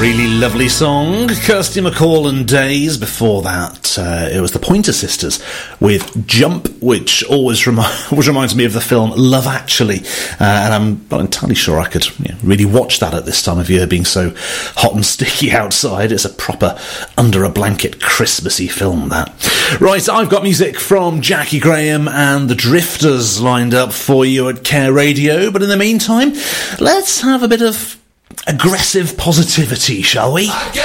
Really lovely song. Kirsty MacColl and Days. Before that, it was the Pointer Sisters with Jump, which always reminds me of the film Love Actually. And I'm not entirely sure I could really watch that at this time of year, being so hot and sticky outside. It's a proper under-a-blanket Christmassy film, that. Right, I've got music from Jackie Graham and the Drifters lined up for you at Care Radio. But in the meantime, let's have a bit of aggressive positivity, shall we?